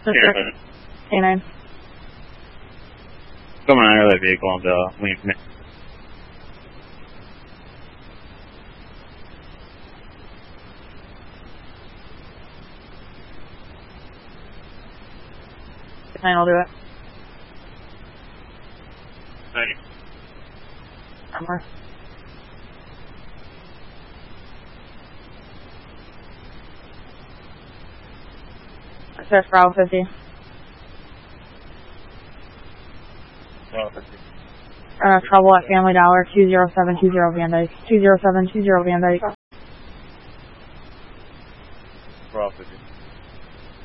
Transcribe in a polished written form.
K9. Coming on early vehicle on the wing. K9, I'll do it. Thank you. Somewhere. Access Bravo 50. Trouble at Family Dollar, 20720 Van Dyke. 20720 Van Dyke.